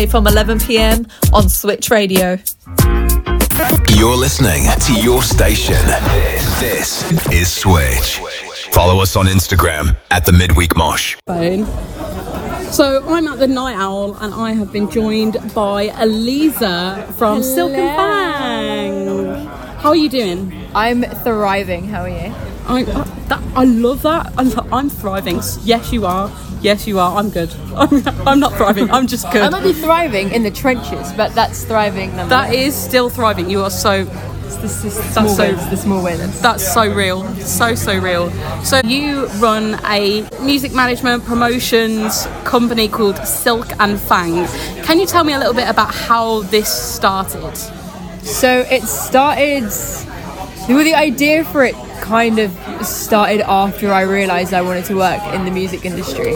from 11 p.m. on Switch Radio. You're listening to your station. This is Switch. Follow us on Instagram at The Midweek Mosh. So I'm at the Night Owl and I have been joined by Eliza from Silk and Fang. How are you doing? I'm thriving. How are you? I love that. I'm thriving. Yes, you are. Yes, you are. I'm good. I'm not thriving. I'm just good. I might be thriving in the trenches, but that's thriving nonetheless. That is still thriving. You are so... The small wins. That's so real. So real. So you run a music management promotions company called Silk and Fang. Can you tell me a little bit about how this started? So it started... Well, the idea for it kind of started after I realised I wanted to work in the music industry.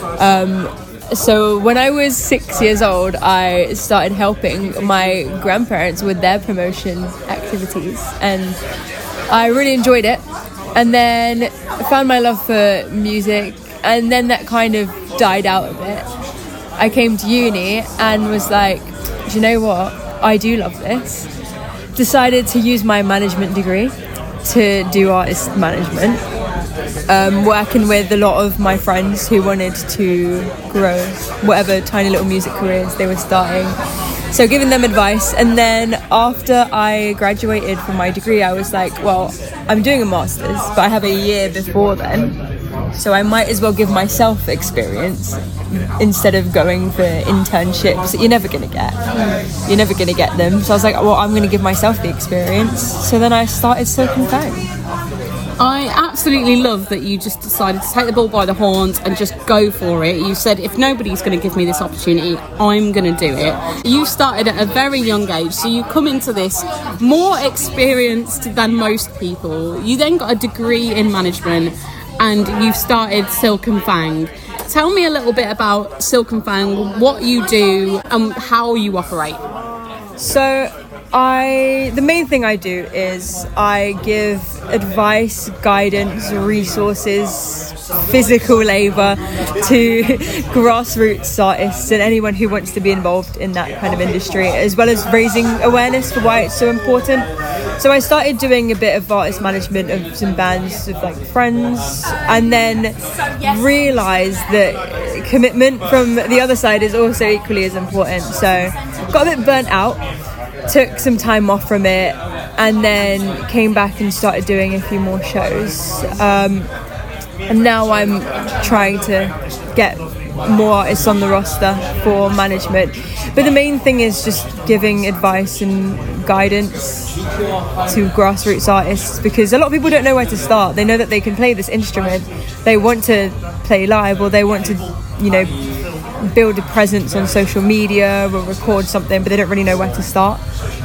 So when I was 6 years old, I started helping my grandparents with their promotion activities, and I really enjoyed it. And then I found my love for music, and then that kind of died out a bit. I came to uni and was like, do you know what? I do love this. Decided to use my management degree to do artist management. Working with a lot of my friends who wanted to grow whatever tiny little music careers they were starting. So giving them advice. And then after I graduated from my degree, I was like, well, I'm doing a master's, but I have a year before then. So I might as well give myself experience instead of going for internships that you're never going to get. You're never going to get them. So I was like, well, I'm going to give myself the experience. So then I started Silk and Fang. I absolutely love that you just decided to take the bull by the horns and just go for it. You said, if nobody's going to give me this opportunity, I'm going to do it. You started at a very young age, so you come into this more experienced than most people. You then got a degree in management and you started Silk and Fang. Tell me a little bit about Silk and Fang, what you do and how you operate. So the main thing I do is I give advice, guidance, resources, physical labour to grassroots artists and anyone who wants to be involved in that kind of industry, as well as raising awareness for why it's so important. So I started doing a bit of artist management of some bands with like friends, and then realised that commitment from the other side is also equally as important. So got a bit burnt out, took some time off from it, and then came back and started doing a few more shows. And now I'm trying to get more artists on the roster for management. But the main thing is just giving advice and guidance to grassroots artists, because a lot of people don't know where to start. They know that they can play this instrument, they want to play live, or they want to, build a presence on social media or record something, but they don't really know where to start.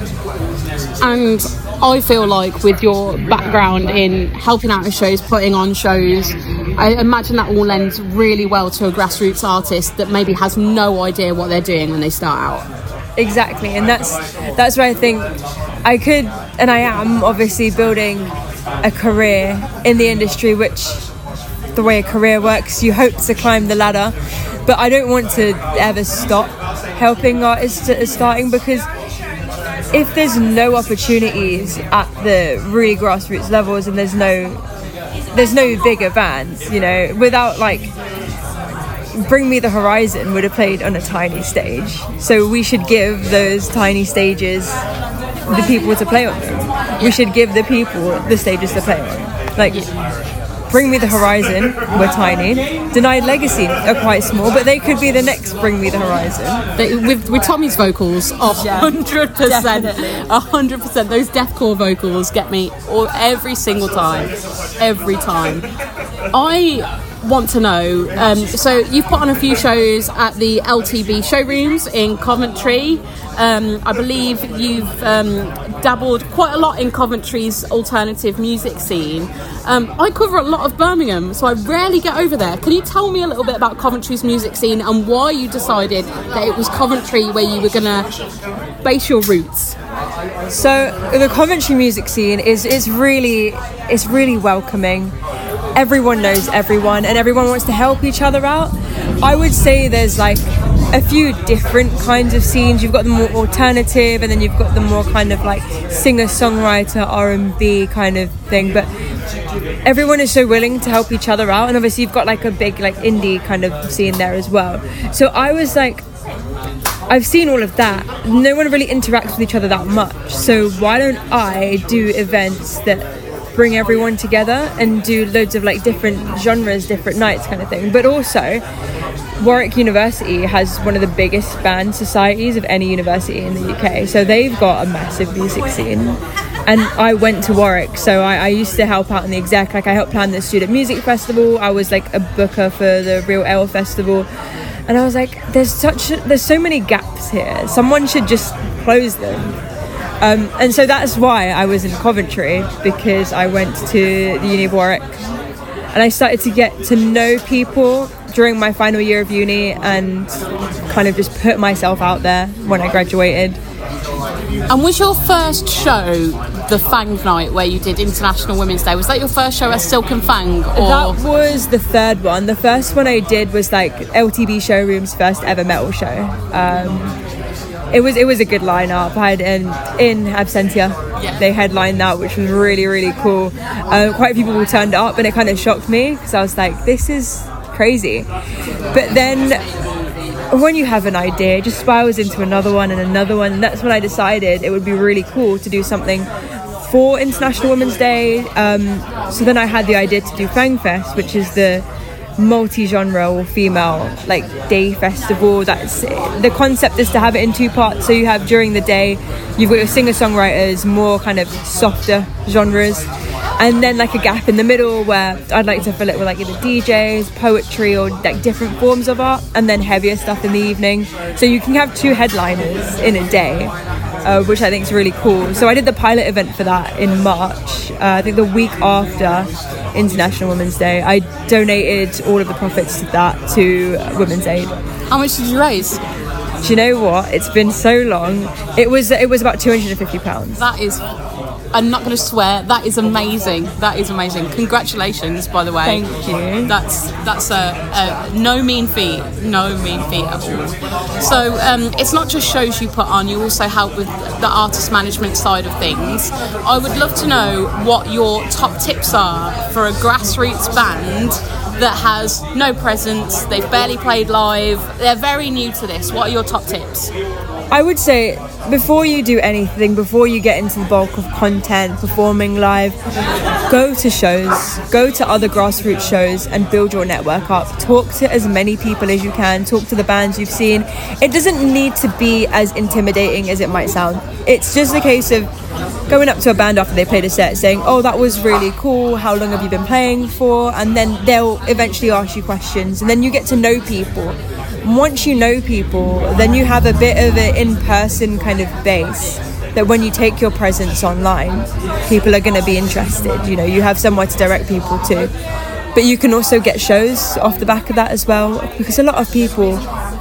And I feel like with your background in helping out with shows, putting on shows, I imagine that all lends really well to a grassroots artist that maybe has no idea what they're doing when they start out. Exactly, and that's where I think I could, and I am obviously building a career in the industry, which the way a career works, you hope to climb the ladder, but I don't want to ever stop helping artists that are starting, because if there's no opportunities at the really grassroots levels, and there's no bigger bands, without like Bring Me the Horizon would have played on a tiny stage, so we should give those tiny stages the people to play on them. We should give the people the stages to play on. Like Bring Me the Horizon were tiny. Denied Legacy are quite small, but they could be the next Bring Me the Horizon. With Tommy's vocals, 100%, 100%. Those deathcore vocals get me every single time. Every time. I want to know, so you've put on a few shows at the LTB showrooms in Coventry. I believe you've dabbled quite a lot in Coventry's alternative music scene. I cover a lot of Birmingham, so I rarely get over there. Can you tell me a little bit about Coventry's music scene and why you decided that it was Coventry where you were going to base your roots? So the Coventry music scene is really welcoming. Everyone knows everyone, and everyone wants to help each other out. I would say there's like a few different kinds of scenes. You've got the more alternative, and then you've got the more kind of like singer-songwriter R&B kind of thing, but everyone is so willing to help each other out, and obviously you've got like a big like indie kind of scene there as well. So I was like, I've seen all of that. No one really interacts with each other that much, so why don't I do events that bring everyone together and do loads of like different genres, different nights kind of thing. But also Warwick University has one of the biggest band societies of any university in the UK, so they've got a massive music scene. And I went to Warwick, so I used to help out in the exec. Like I helped plan the student music festival. I was like a booker for the Real Ale festival, and I was like, there's so many gaps here. Someone should just close them. And so that's why I was in Coventry, because I went to the Uni of Warwick, and I started to get to know people during my final year of uni and kind of just put myself out there when I graduated. And was your first show the Fang Night where you did International Women's Day? Was that your first show as Silk and Fang? Or? That was the third one. The first one I did was like LTB Showroom's first ever metal show. It was a good lineup. I had in Absentia. Yeah. They headlined that, which was really, really cool. Quite a few people turned up, and it kind of shocked me because I was like, this is crazy. But then when you have an idea, it just spirals into another one, and that's when I decided it would be really cool to do something for International Women's Day. So then I had the idea to do Fang Fest, which is the multi-genre or female like day festival. That's the concept is to have it in two parts. So you have during the day, you've got your singer-songwriters, more kind of softer genres, and then like a gap in the middle where I'd like to fill it with like either DJs, poetry, or like different forms of art, and then heavier stuff in the evening. So you can have two headliners in a day, which I think is really cool. So I did the pilot event for that in March. I think the week after International Women's Day, I donated all of the profits to that to Women's Aid. How much did you raise? Do you know what? It's been so long. It was about £250. That is, I'm not going to swear, that is amazing. That is amazing. Congratulations, by the way. Thank you. That's a no mean feat at all. So it's not just shows you put on, you also help with the artist management side of things. I would love to know what your top tips are for a grassroots band that has no presence, they've barely played live, they're very new to this. What are your top tips? I would say before you do anything, before you get into the bulk of content, performing live, go to shows, go to other grassroots shows and build your network up. Talk to as many people as you can, talk to the bands you've seen. It doesn't need to be as intimidating as it might sound. It's just a case of going up to a band after they played a set saying, oh, that was really cool, how long have you been playing for? And then they'll eventually ask you questions, and then you get to know people. Once you know people, then you have a bit of an in-person kind of base that when you take your presence online, people are going to be interested. You know, you have somewhere to direct people to. But you can also get shows off the back of that as well, because a lot of people,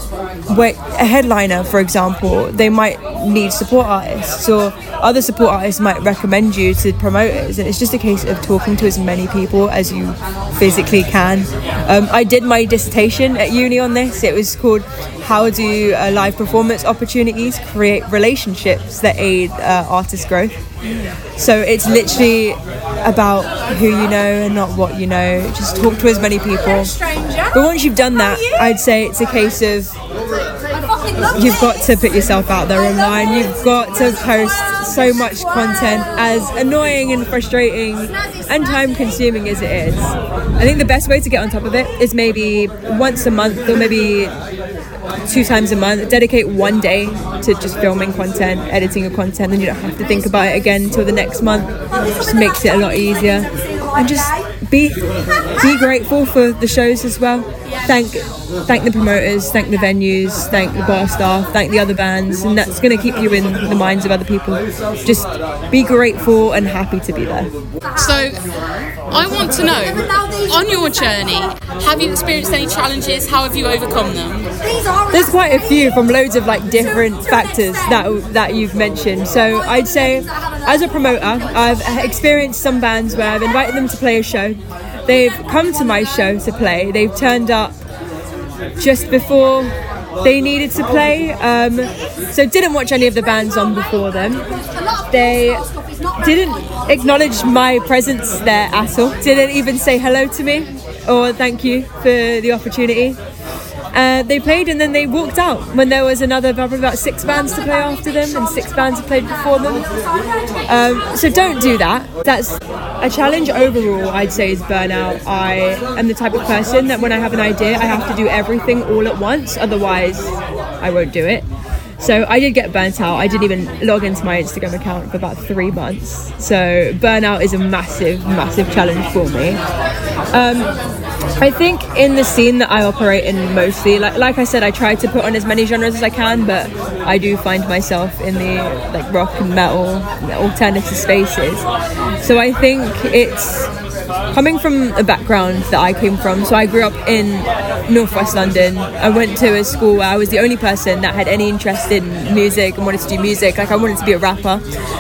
a headliner, for example, they might need support artists, or other support artists might recommend you to promoters, and it's just a case of talking to as many people as you physically can. I did my dissertation at uni on this. It was called How Do Live Performance Opportunities Create Relationships That Aid Artist Growth. So it's literally about who you know and not what you know. Just talk to as many people. But once you've done that, I'd say it's a case of you've got to put yourself out there online. You've got to post so much content, as annoying and frustrating and time consuming as it is. I think the best way to get on top of it is maybe once a month, or maybe 2 times a month, dedicate one day to just filming content, editing your content, then you don't have to think about it again until the next month. It just makes it a lot easier. And just be grateful for the shows as well. Thank the promoters, thank the venues, thank the bar staff, thank the other bands, and that's going to keep you in the minds of other people. Just be grateful and happy to be there. So I want to know, on your journey, have you experienced any challenges? How have you overcome them? There's quite a few from loads of like different factors that you've mentioned. So I'd say, as a promoter, I've experienced some bands where I've invited them to play a show. They've come to my show to play. They've turned up just before they needed to play. So didn't watch any of the bands on before them. They didn't acknowledge my presence there at all. Didn't even say hello to me or thank you for the opportunity. They played and then they walked out when there was another probably about 6 bands to play after them and 6 bands to play before them. So don't do that. That's a challenge overall, I'd say, is burnout. I am the type of person that when I have an idea, I have to do everything all at once, otherwise I won't do it. So I did get burnt out. I didn't even log into my Instagram account for about 3 months. So burnout is a massive, massive challenge for me. I think in the scene that I operate in mostly, like I said, I try to put on as many genres as I can, but I do find myself in the like rock and metal, alternative spaces. So I think it's coming from a background that I came from. So I grew up in northwest London. I went to a school where I was the only person that had any interest in music and wanted to do music. Like I wanted to be a rapper.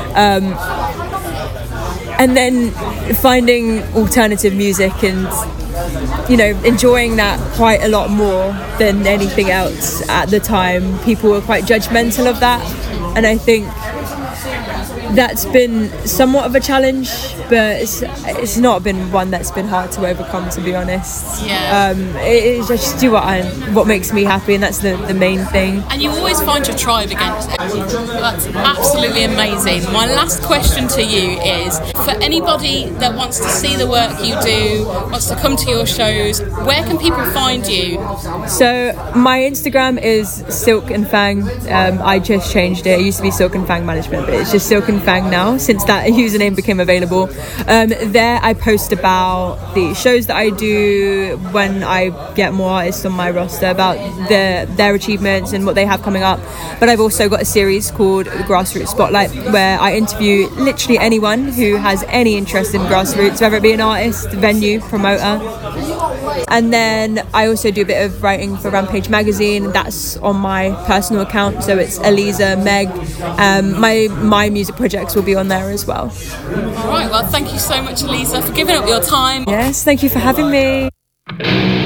And then finding alternative music and, you know, enjoying that quite a lot more than anything else at the time. People were quite judgmental of that, and I think that's been somewhat of a challenge, but it's not been one that's been hard to overcome, to be honest. Yeah. It's just do what makes me happy, and that's the main thing. And you always find your tribe against it. That's absolutely amazing. My last question to you is, for anybody that wants to see the work you do, wants to come to your shows, where can people find you? So my Instagram is Silk and Fang. I just changed it. It used to be Silk and Fang Management, but it's just Silk and Fang now, since that username became available. There I post about the shows that I do when I get more artists on my roster, about their achievements and what they have coming up. But I've also got a series called the Grassroots Spotlight, where I interview literally anyone who has any interest in grassroots, whether it be an artist, venue, promoter. And then I also do a bit of writing for Rampage magazine. That's on my personal account, so it's Eliza Meg. My music projects will be on there as well. All right, well, thank you so much, Eliza, for giving up your time. Yes, thank you for having me.